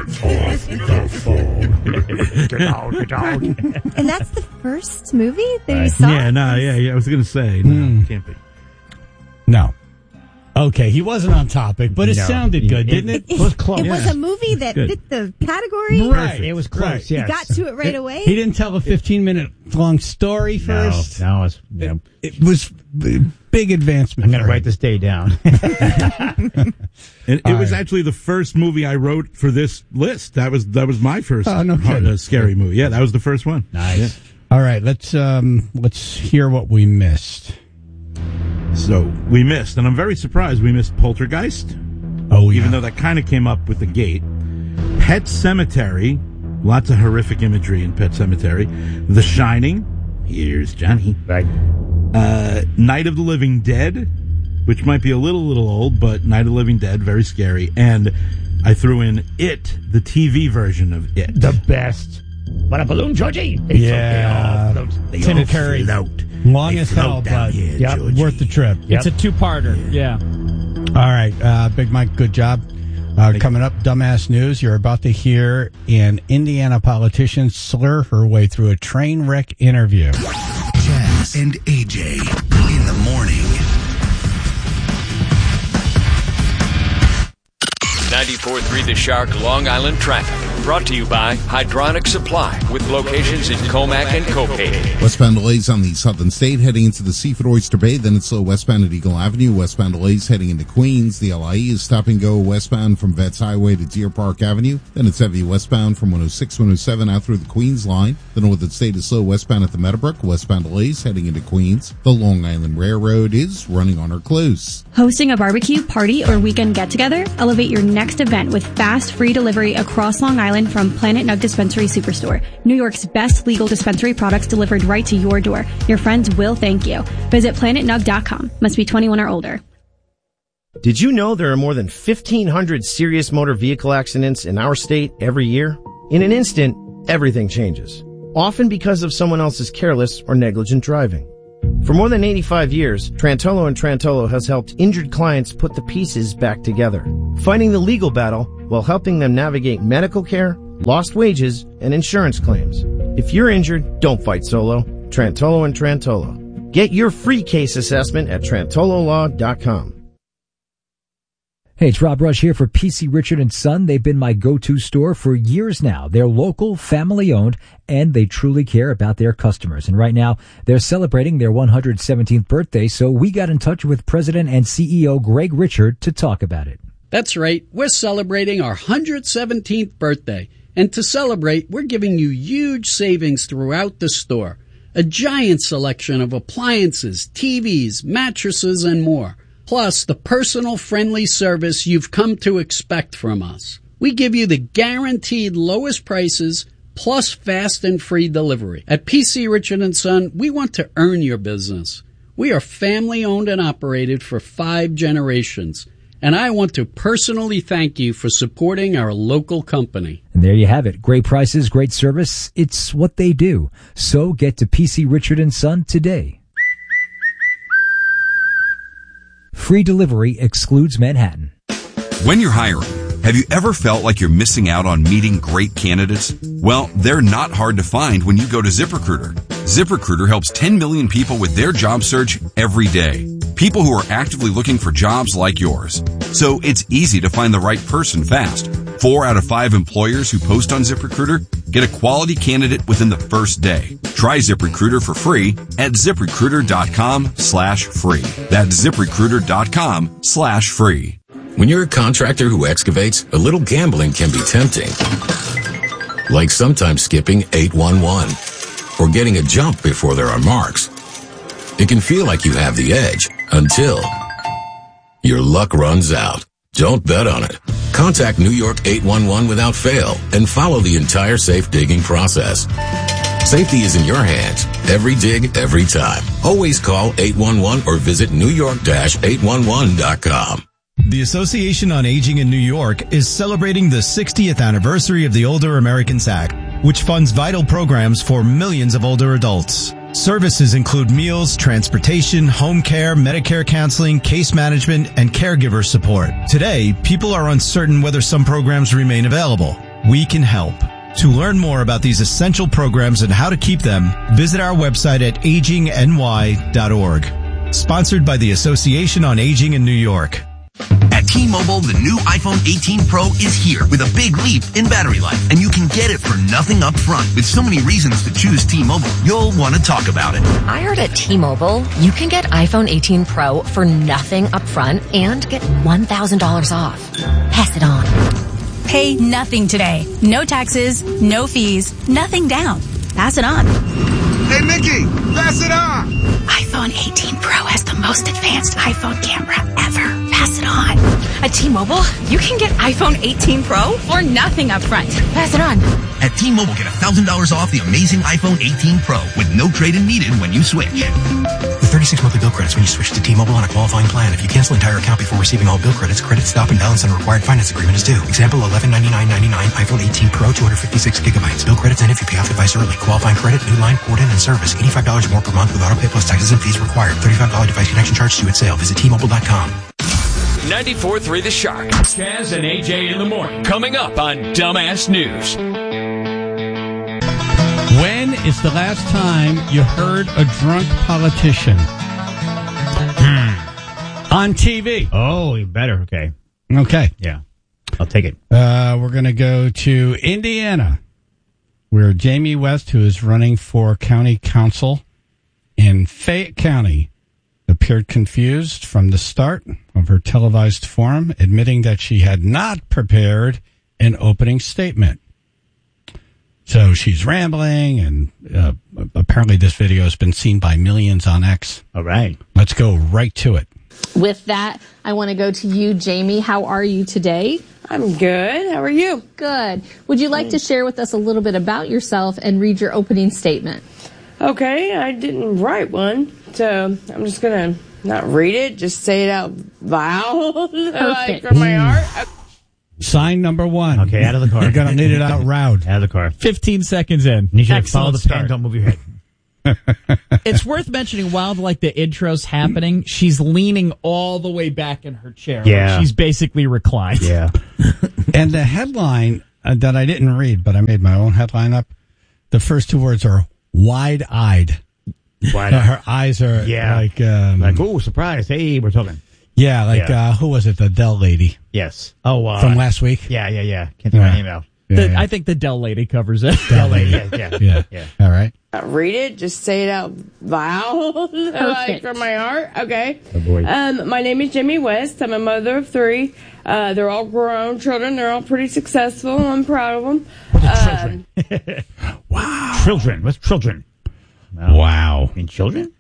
And that's the first movie that you saw? Yeah, no, yeah, yeah. I was going to say, no, Mm. can't be. No. Okay, he wasn't on topic, but it No. sounded good, It- didn't it? It was close. It was Yeah. a movie that Good. fit the category. Right. It was close, Right. yes. You got to it right away. He didn't tell a fifteen-minute long story first. No, no, it's, yeah. It was a big advancement. I'm going to for write him. this day down. And it All was right. actually the first movie I wrote for this list. That was that was my first Oh, no uh, kidding. scary movie. Yeah, that was the first one. Nice. Yeah. All right, let's um, let's hear what we missed. So we missed, and I'm very surprised we missed Poltergeist. Oh, yeah. Even though that kind of came up with the gate. Pet Cemetery. Lots of horrific imagery in Pet Cemetery. The Shining. Here's Johnny. Right. Uh, Night of the Living Dead, which might be a little, little old, but Night of the Living Dead, very scary. And I threw in It, the T V version of It. The best. What a balloon, Georgie. It's Yeah. okay, all float. They Tim all Curry. Float. Long They as float hell, down but here, yep, Georgie. worth the trip. It's a two-parter. Yeah. All right, uh, Big Mike, good job. Uh, coming up, Dumbass News. You're about to hear an Indiana politician slur her way through a train wreck interview. Jazz and A J in the morning. ninety-four point three The Shark Long Island traffic. Brought to you by Hydronic Supply with locations in Comac and Copay. Westbound delays on the Southern State heading into the Seaford Oyster Bay. Then it's slow westbound at Eagle Avenue. Westbound delays heading into Queens. The L I E is stop and go westbound from Vets Highway to Deer Park Avenue. Then it's heavy westbound from one oh six, one oh seven out through the Queens line. The Northern State is slow westbound at the Meadowbrook. Westbound delays heading into Queens. The Long Island Railroad is running on or close. Hosting a barbecue, party, or weekend get-together? Elevate your next event with fast, free delivery across Long Island from Planet Nug Dispensary Superstore. New York's best legal dispensary products delivered right to your door. Your friends will thank you. Visit planet nug dot com. Must be twenty-one or older. Did you know there are more than fifteen hundred serious motor vehicle accidents in our state every year? In an instant, everything changes. Often because of someone else's careless or negligent driving. For more than eighty-five years, Trantolo and Trantolo has helped injured clients put the pieces back together, fighting the legal battle while helping them navigate medical care, lost wages, and insurance claims. If you're injured, don't fight solo. Trantolo and Trantolo. Get your free case assessment at trantolo law dot com. Hey, it's Rob Rush here for P C Richard and Son. They've been my go-to store for years now. They're local, family-owned, and they truly care about their customers. And right now, they're celebrating their one hundred seventeenth birthday, so we got in touch with President and C E O Greg Richard to talk about it. That's right. We're celebrating our one hundred seventeenth birthday. And to celebrate, we're giving you huge savings throughout the store. A giant selection of appliances, T Vs, mattresses, and more. Plus, the personal friendly service you've come to expect from us. We give you the guaranteed lowest prices, plus fast and free delivery. At P C Richard and Son, we want to earn your business. We are family owned and operated for five generations. And I want to personally thank you for supporting our local company. And there you have it. Great prices, great service. It's what they do. So get to P C Richard and Son today. Free delivery excludes Manhattan. When you're hiring, have you ever felt like you're missing out on meeting great candidates? Well, they're not hard to find when you go to ZipRecruiter. ZipRecruiter helps ten million people with their job search every day. People who are actively looking for jobs like yours. So it's easy to find the right person fast. Four out of five employers who post on ZipRecruiter get a quality candidate within the first day. Try ZipRecruiter for free at ZipRecruiter.com slash free. That's ZipRecruiter.com slash free. When you're a contractor who excavates, a little gambling can be tempting. Like sometimes skipping eight one one or getting a jump before there are marks. It can feel like you have the edge until your luck runs out. Don't bet on it. Contact New York eight one one without fail and follow the entire safe digging process. Safety is in your hands. Every dig, every time. Always call eight one one or visit new york dash eight one one dot com. The Association on Aging in New York is celebrating the sixtieth anniversary of the Older Americans Act, which funds vital programs for millions of older adults. Services include meals, transportation, home care, Medicare counseling, case management, and caregiver support. Today, people are uncertain whether some programs remain available. We can help. To learn more about these essential programs and how to keep them, visit our website at aging n y dot org. Sponsored by the Association on Aging in New York. At T-Mobile, the new iPhone eighteen Pro is here with a big leap in battery life, and you can get it for nothing up front. With so many reasons to choose T-Mobile, you'll want to talk about it. I heard at T-Mobile, you can get iPhone eighteen Pro for nothing up front and get one thousand dollars off. Pass it on. Pay nothing today. No taxes, no fees, nothing down. Pass it on. Hey, Mickey, pass it on. iPhone eighteen Pro has the most advanced iPhone camera ever. Pass it on. At T-Mobile, you can get iPhone eighteen Pro for nothing up front. Pass it on. At T-Mobile, get one thousand dollars off the amazing iPhone eighteen Pro with no trade-in needed when you switch. With thirty-six monthly bill credits when you switch to T-Mobile on a qualifying plan. If you cancel entire account before receiving all bill credits, credit stop and balance on a required finance agreement is due. Example, eleven ninety-nine ninety-nine iPhone eighteen Pro, two hundred fifty-six gigabytes. Bill credits end if you pay off device early. Qualifying credit, new line, port in, and service. eighty-five dollars more per month with auto pay plus taxes and fees required. thirty-five dollars device connection charge due at sale. Visit T Mobile dot com. ninety-four point three The Shark. Chaz and A J in the morning. Coming up on Dumbass News. When is the last time you heard a drunk politician on T V? Oh, you better. Okay. Okay. Yeah. I'll take it. Uh, we're going to go to Indiana, where Jamie West, who is running for county council in Fayette County, appeared confused from the start of her televised forum, admitting that she had not prepared an opening statement. So she's rambling, and uh, apparently this video has been seen by millions on X. All right. Let's go right to it. With that, I want to go to you, Jamie. How are you today? I'm good. How are you? Good. Would you like to share with us a little bit about yourself and read your opening statement? Okay, I didn't write one, so I'm just going to not read it, just say it out loud, like from my heart. Sign number one. Okay, out of the car. You're going to need it out loud. Out of the car. fifteen seconds in. You should follow the pen. Don't move your head. It's worth mentioning while like the intro's happening, she's leaning all the way back in her chair. Yeah. Like she's basically reclined. Yeah. And the headline uh, that I didn't read, but I made my own headline up, the first two words are wide-eyed. Wide-eyed. Uh, her eyes are Yeah. like... Um, Like, oh, surprise. Hey, we're talking. yeah, like, Yeah. Uh, who was it? The Dell lady. Yes. Oh, uh, From last week? Yeah, yeah, yeah. Can't think of her name out. Yeah, The- yeah. I think the Dell lady covers it. Dell lady. Yeah, yeah. Yeah. Yeah. All right. Not read it, just say it out loud, like Perfect. from my heart. Okay. Oh, boy. Um, my name is Jamie West. I'm a mother of three. Uh, they're all grown children. They're all pretty successful. I'm proud of them. Um, Wow. Children. What's children? Wow. I mean, children?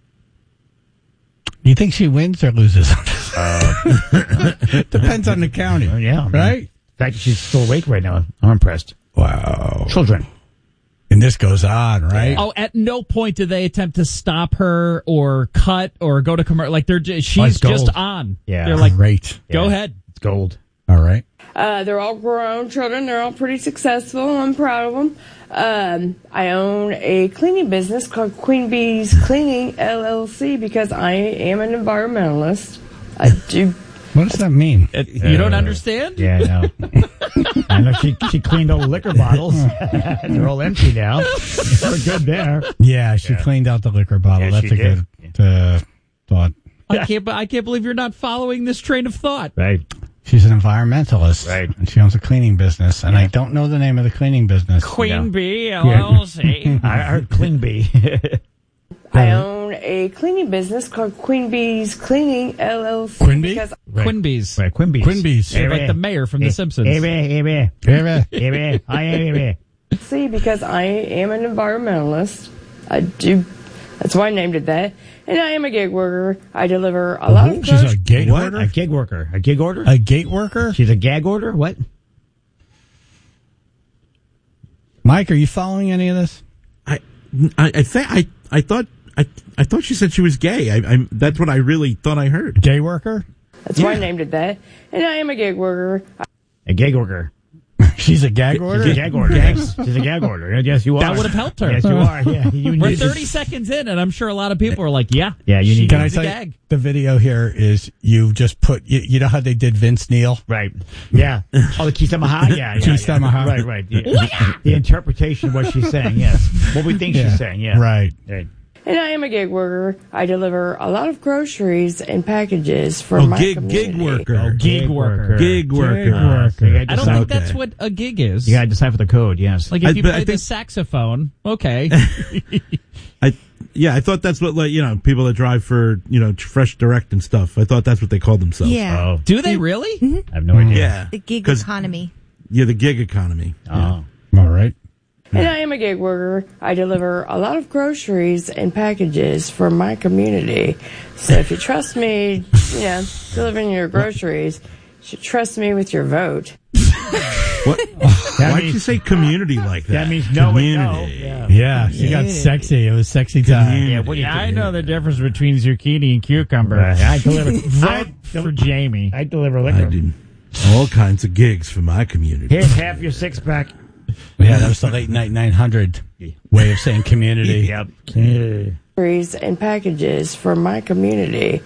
You think she wins or loses? Uh, Depends on the county. yeah. I mean, Right? The fact that she's still awake right now, I'm impressed. Wow. Children. And this goes on, right? Oh, at no point do they attempt to stop her or cut or go to commercial. Like they're just, she's gold. just on. Yeah. They're like, Great. go Yeah. ahead. It's gold. All right. Uh, they're all grown children. They're all pretty successful. I'm proud of them. Um, I own a cleaning business called Queen Bee's Cleaning L L C because I am an environmentalist. I do. What does that mean? Uh, you don't understand? Yeah, I know. I know she she cleaned all the liquor bottles. They're all empty now. We're good there. Yeah, she cleaned out the liquor bottle. Yeah, That's she a did. good uh, thought. I can't, I can't believe you're not following this train of thought. Right. She's an environmentalist. Right. And she owns a cleaning business. And I don't know the name of the cleaning business. Queen Yeah. Bee, L L C. I heard Clean Bee. I own a cleaning business called Queen Bee's Cleaning L L C. Queen Bee? Because Quinbees. Right, Quimby's. Quinby's. They're like the mayor from The Simpsons. Hey, hey, hey, hey, Yeah. hey, hey, I am, hey, See, because I am an environmentalist. I do. That's why I named it that. And I am a gig worker. I deliver a lot of She's drugs. a gig What? order? A gig worker. A gig order? A gate worker? She's a gag order? What? Mike, are you following any of this? I, I, I think I, I thought, I, I thought she said she was gay. I, I, that's what I really thought I heard. Gay worker? That's why I named it that. And I am a gig worker. A gig worker. She's a gag order? She's a gag order. Yes. She's a gag order. Yes, you are. That would have helped her. Yes, you are. Yeah. You We're need to- thirty seconds in, and I'm sure a lot of people are like, yeah. Yeah, you need Can I to tell gag. you, the video here is you just put, you, you know how they did Vince Neil? Right. Yeah. Oh, the Kisamaha? Yeah. yeah Kisamaha. Yeah. Right, right. The, the interpretation of what she's saying, yes. What we think Yeah. she's saying, yeah. Right. Right. And I am a gig worker. I deliver a lot of groceries and packages for Oh, my gig community. gig worker. Oh, gig worker. Gig worker. Gig worker. You I don't think that's what a gig is. You got to decipher the code, yes. Like if I- you but play I the think- saxophone, okay. I yeah, I thought that's what, like, you know, people that drive for, you know, Fresh Direct and stuff. I thought that's what they called themselves. Yeah. Oh. Do they really? Mhm. I have no idea. Yeah. The gig 'Cause- economy. Yeah, the gig economy. Oh. All right. And I am a gig worker. I deliver a lot of groceries and packages for my community. So if you trust me, you know, delivering your groceries, you should trust me with your vote. What? That Why'd means- you say community like that? That means no and no. Community. Yeah. Yeah, she got sexy. It was sexy time. Yeah, what do you I think? know the difference between zucchini and cucumber. Right. I deliver Vote for Jamie. I deliver I liquor. do all kinds of gigs for my community. Here's half your six pack. Yeah, that was the late night nine hundred way of saying community. Yep. Groceries and packages for my community.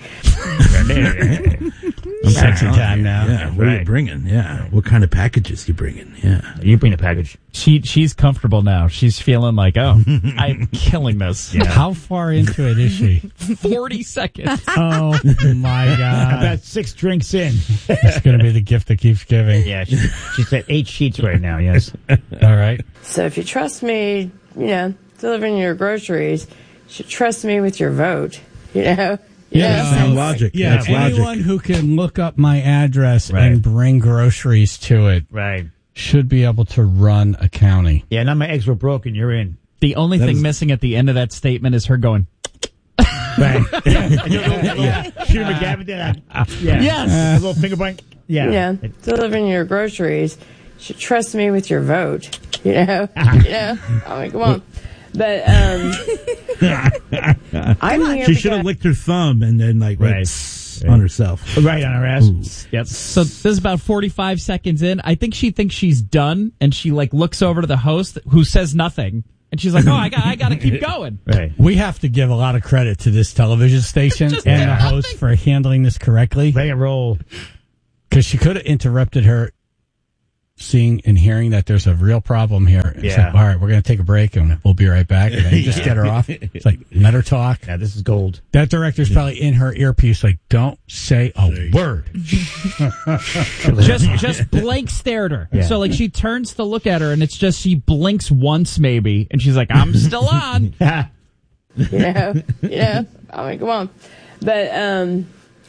Sexy time now. Yeah, what are you Right. bringing? Yeah, what kind of packages you bringing? Yeah. You bring the package. She she's comfortable now. She's feeling like, oh, I'm killing this. How far into it is she? Forty seconds. Oh my God! About six drinks in. It's going to be the gift that keeps giving. Yeah, she, she's at eight sheets right now, yes. All right. So if you trust me, you know, delivering your groceries, you should trust me with your vote. You know? Yeah, That's sound logic. Yeah, That's anyone logic. who can look up my address Right. and bring groceries to it Right. should be able to run a county. Yeah, now my eggs were broken. You're in. The only That thing is- missing at the end of that statement is her going, Right. yeah. Shooter McGavin did that. Yeah. Yes. A little finger blank. Yeah. You know, delivering your groceries, you should trust me with your vote. You know? you know? I mean, come on. But, um, I'm here She should have because- licked her thumb and then like went Right. tss on herself. Right on her ass. Yep. so this is about forty-five seconds in. I think she thinks she's done, and she like looks over to the host who says nothing, and she's like, oh, I got, I got to keep going. Right. We have to give a lot of credit to this television station Just and did the host for handling this correctly, Let it roll. because she could have interrupted her seeing and hearing that there's a real problem here. It's Yeah. like, all right, we're going to take a break and we'll be right back. And then you just get her off. It's like, let her talk. Yeah, this is gold. That director's probably in her earpiece, like, don't say a word. just just blank stare at her. Yeah. So like she turns to look at her, and it's just she blinks once maybe, and she's like, I'm still on. you know, you know. I mean, come on. But um,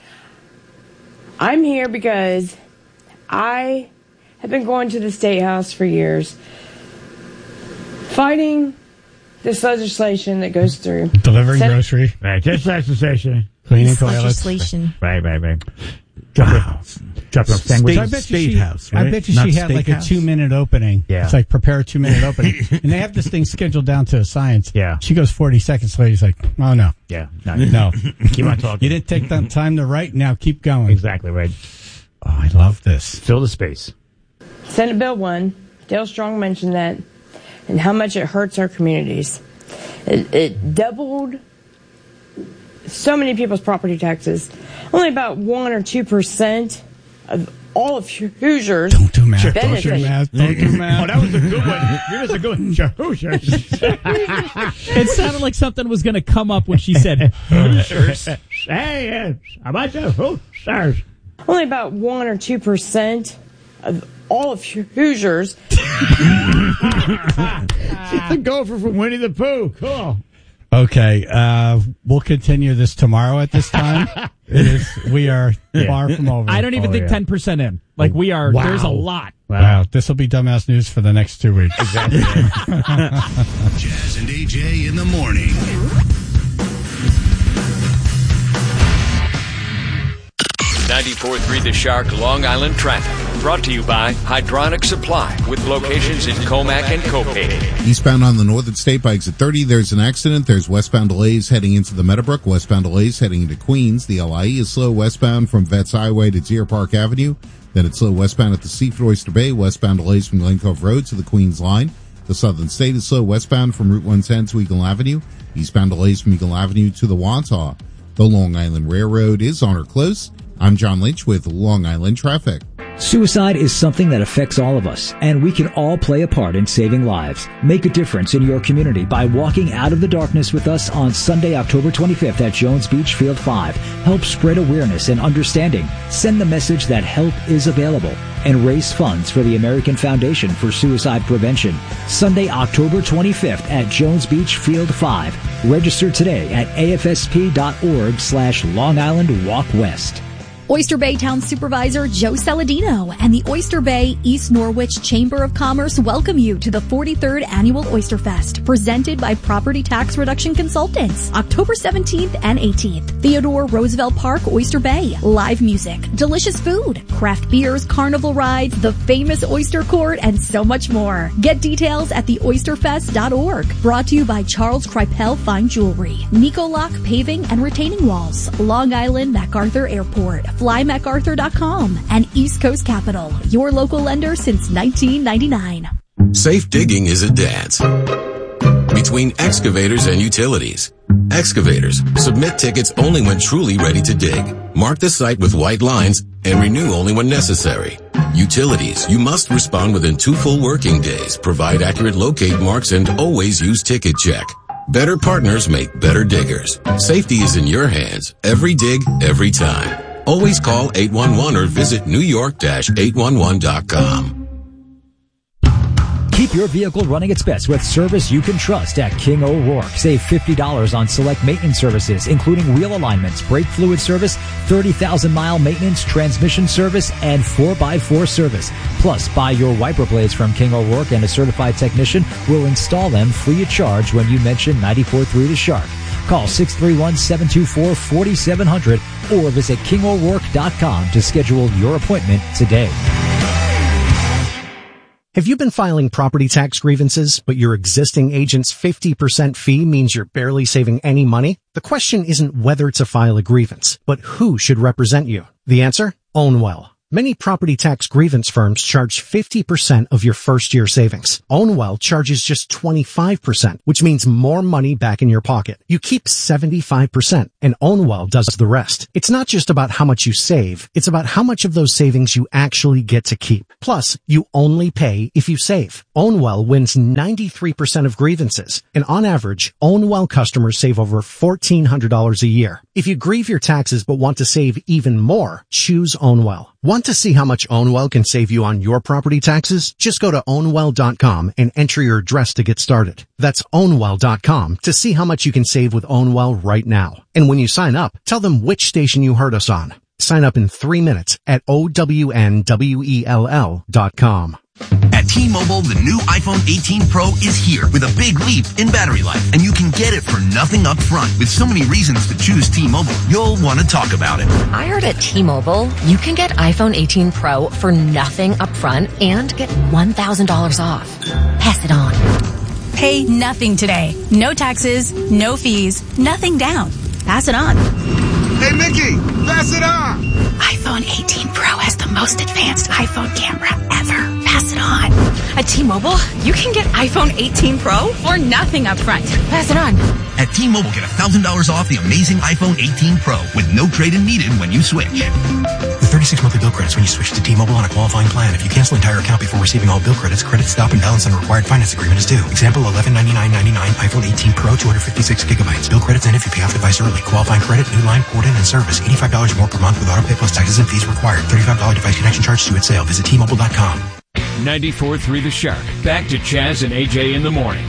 I'm here because I have been going to the State House for years, fighting this legislation that goes through. Delivering Sen- grocery, Right. Just legislation. cleaning toilets. Legislation. Right, right, right. Drop it. Drop it off sandwich. State- I bet you State she, House, I right? bet you Not she had like a Steakhouse? two minute opening. Yeah. It's like prepare a two minute opening. And they have this thing scheduled down to a science. Yeah. She goes forty seconds later. She's like, oh no. Yeah. No. No. Keep on talking. You didn't take the time to write. Now keep going. Exactly right. Oh, I love this. Fill the space. Senate Bill one, Dale Strong mentioned that, and how much it hurts our communities. It, it doubled so many people's property taxes. Only about one or two percent of all of Hoosiers. Don't do math. Don't do benefit. math. Don't do Oh, math. that was a good one. You're just a good one. It sounded like something was going to come up when she said Hoosiers. Hey, how about you? Hoosiers? Only about one or two percent of all of Hoosiers. She's the gopher from Winnie the Pooh. Cool. Okay, uh, we'll continue this tomorrow at this time. It is. We are far from over. I don't even Oh, think yeah. ten percent in. Like we are. Wow. There's a lot. Wow, this will be dumbass news for the next two weeks. Exactly. Jazz and A J in the morning. ninety-four point three The Shark Long Island traffic. Brought to you by Hydronic Supply with locations in Comac and Copay. Eastbound on the Northern State by exit thirty, there's an accident. There's westbound delays heading into the Meadowbrook. Westbound delays heading into Queens. The L I E is slow westbound from Vets Highway to Deer Park Avenue. Then it's slow westbound at the Seaford Oyster Bay, westbound delays from Glen Cove Road to the Queens Line. The Southern State is slow westbound from Route one ten to Eagle Avenue. Eastbound delays from Eagle Avenue to the Wantagh. The Long Island Railroad is on or close. I'm John Lynch with Long Island Traffic. Suicide is something that affects all of us, and we can all play a part in saving lives. Make a difference in your community by walking out of the darkness with us on Sunday, October twenty-fifth at Jones Beach Field five. Help spread awareness and understanding. Send the message that help is available and raise funds for the American Foundation for Suicide Prevention. Sunday, October twenty-fifth at Jones Beach Field five. Register today at afsp.org slash Long Island Walk West. Oyster Bay Town Supervisor Joe Saladino and the Oyster Bay East Norwich Chamber of Commerce welcome you to the forty-third Annual Oyster Fest, presented by Property Tax Reduction Consultants, October seventeenth and eighteenth. Theodore Roosevelt Park, Oyster Bay. Live music, delicious food, craft beers, carnival rides, the famous Oyster Court, and so much more. Get details at the oyster fest dot org. Brought to you by Charles Kripel Fine Jewelry, Nicolock Paving and Retaining Walls, Long Island MacArthur Airport, fly mac arthur dot com, and East Coast Capital, your local lender since nineteen ninety-nine. Safe digging is a dance between excavators and utilities. Excavators, submit tickets only when truly ready to dig. Mark the site with white lines and renew only when necessary. Utilities, you must respond within two full working days, provide accurate locate marks, and always use Ticket Check. Better partners make better diggers. Safety is in your hands. Every dig, every time. Always call eight one one or visit new york dash eight one one dot com. Keep your vehicle running its best with service you can trust at King O'Rourke. Save fifty dollars on select maintenance services, including wheel alignments, brake fluid service, thirty thousand mile maintenance, transmission service, and four by four service. Plus, buy your wiper blades from King O'Rourke and a certified technician will install them free of charge when you mention ninety-four point three The Shark. Call six three one, seven two four, four seven zero zero or visit king o'rourke dot com to schedule your appointment today. Have you been filing property tax grievances, but your existing agent's fifty percent fee means you're barely saving any money? The question isn't whether to file a grievance, but who should represent you. The answer? Ownwell. Many property tax grievance firms charge fifty percent of your first year savings. Ownwell charges just twenty-five percent, which means more money back in your pocket. You keep seventy-five percent, and Ownwell does the rest. It's not just about how much you save, it's about how much of those savings you actually get to keep. Plus, you only pay if you save. Ownwell wins ninety-three percent of grievances, and on average, Ownwell customers save over fourteen hundred dollars a year. If you grieve your taxes but want to save even more, choose Ownwell. Want to see how much Ownwell can save you on your property taxes? Just go to ownwell dot com and enter your address to get started. That's ownwell dot com to see how much you can save with Ownwell right now. And when you sign up, tell them which station you heard us on. Sign up in three minutes at O W N W E L L dot com. At T-Mobile, the new iPhone eighteen Pro is here with a big leap in battery life, and you can get it for nothing up front. With so many reasons to choose T-Mobile, you'll want to talk about it. I heard at T-Mobile, you can get iPhone eighteen Pro for nothing up front and get one thousand dollars off. Pass it on. Pay nothing today. No taxes, no fees, nothing down. Pass it on. Hey, Mickey, pass it on. iPhone eighteen Pro has the most advanced iPhone camera ever. Pass it on. At T-Mobile, you can get iPhone eighteen Pro for nothing up front. Pass it on. At T-Mobile, get one thousand dollars off the amazing iPhone eighteen Pro with no trade-in needed when you switch. With thirty-six monthly bill credits when you switch to T-Mobile on a qualifying plan. If you cancel entire account before receiving all bill credits, credit stop and balance on required finance agreement is due. Example, eleven ninety-nine ninety-nine iPhone eighteen Pro, two hundred fifty-six gigabytes. Bill credits end if you pay off device early. Qualifying credit, new line, port-in, and service. eighty-five dollars more per month with auto pay plus taxes and fees required. thirty-five dollars device connection charge due at sale. Visit T Mobile dot com. ninety-four point three The Shark. Back to Chaz and A J in the morning.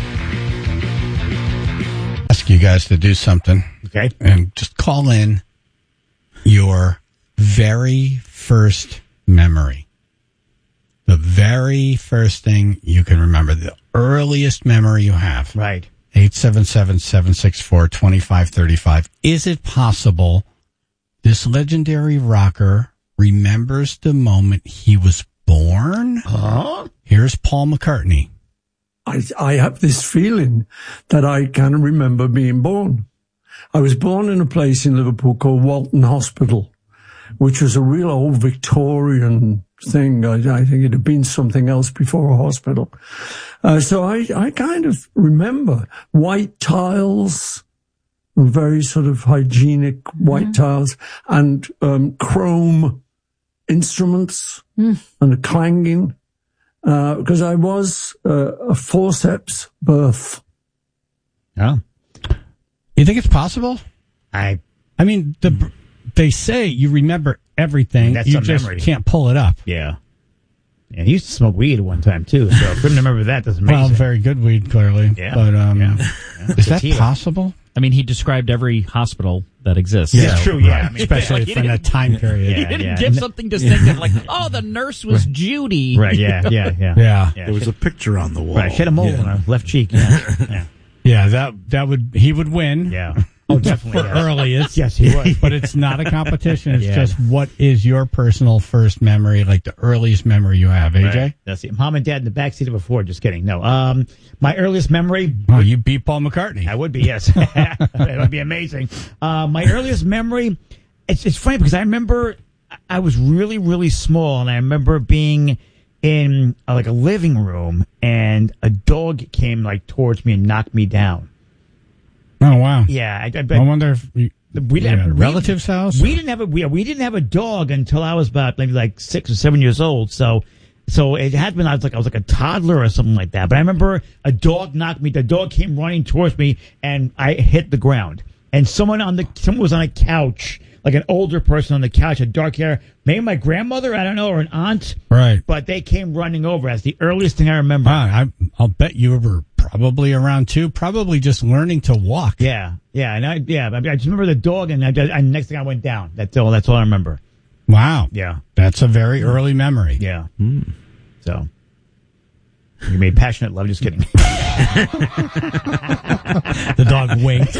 Ask you guys to do something. Okay. And just call in your very first memory. The very first thing you can remember. The earliest memory you have. Right. eight seven seven, seven six four, two five three five. Is it possible this legendary rocker remembers the moment he was born? Huh? Here's Paul McCartney. I, I have this feeling that I can remember being born. I was born in a place in Liverpool called Walton Hospital, which was a real old Victorian thing. I, I think it had been something else before a hospital. Uh, so I, I kind of remember white tiles, very sort of hygienic white mm-hmm. tiles, and um, chrome instruments mm. and a clanging, because uh, I was uh, a forceps birth. Yeah. You think it's possible? I I mean, the they say you remember everything. That's you a just memory. Can't pull it up. Yeah. And he used to smoke weed at one time, too, so couldn't remember that. That's amazing. Well, very good weed, clearly. Yeah. But um, yeah. Yeah. is that possible? I mean, he described every hospital that exists. Yeah, so. true, yeah. Right. I mean, especially like, from that time period. He Yeah, didn't yeah. give something distinctive like, oh, the nurse was Judy. Right, yeah, yeah, yeah. Yeah. There was a picture on the wall. Right, she had a mole Yeah. on her left cheek. Yeah. yeah. Yeah, that that would he would win. Yeah. Oh, definitely. For yes. earliest. Yes, he would. But it's not a competition. It's Yeah. just what is your personal first memory, like the earliest memory you have, A J? Right. That's it. Mom and Dad in the backseat of a Ford. Just kidding. No. Um, my earliest memory. Oh, you beat Paul McCartney. I would be, yes. That would be amazing. Uh, my earliest memory, it's, it's funny because I remember I was really, really small, and I remember being in uh, like a living room, and a dog came like towards me and knocked me down. Oh, wow. Yeah. I, I, I wonder if you, we you had a we- relative's house? We didn't have a we, we didn't have a dog until I was about maybe like six or seven years old. So so it had been I was like I was like a toddler or something like that. But I remember a dog knocked me. The dog came running towards me, and I hit the ground. And someone on the someone was on a couch, like an older person on the couch, had dark hair. Maybe my grandmother, I don't know, or an aunt. Right. But they came running over. That's the earliest thing I remember. Wow, I, I'll bet you were probably around two, probably just learning to walk. Yeah, yeah, and I yeah, I, I just remember the dog, and I, I, next thing I went down. That's all. That's all I remember. Wow. Yeah, that's a very early memory. Yeah. Mm. So you made passionate love. Just kidding. The dog winked.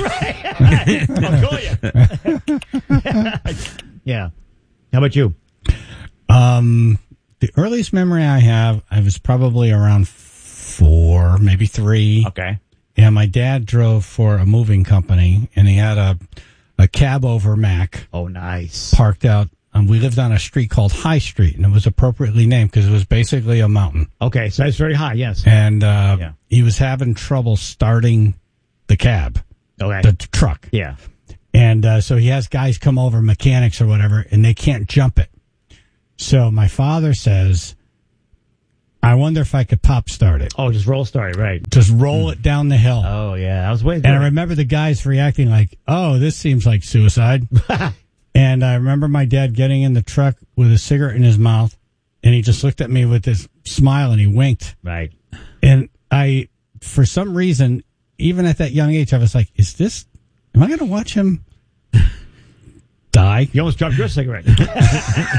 I'll call you. Yeah. How about you? Um, the earliest memory I have, I was probably around four, maybe three. Okay. And my dad drove for a moving company, and he had a a cab over Mac. Oh, nice. Parked out. Um, we lived on a street called High Street, and it was appropriately named because it was basically a mountain. Okay, so it's very high, yes. And uh, Yeah. he was having trouble starting the cab, Okay. the t- truck. Yeah. And uh, so he has guys come over, mechanics or whatever, and they can't jump it. So my father says, I wonder if I could pop start it. Oh, just roll start, right. Just roll it down the hill. Oh, yeah. I was waiting. And I remember the guys reacting like, oh, this seems like suicide. And I remember my dad getting in the truck with a cigarette in his mouth, and he just looked at me with this smile, and he winked. Right. And I, for some reason, even at that young age, I was like, is this, am I going to watch him die? You almost dropped your cigarette.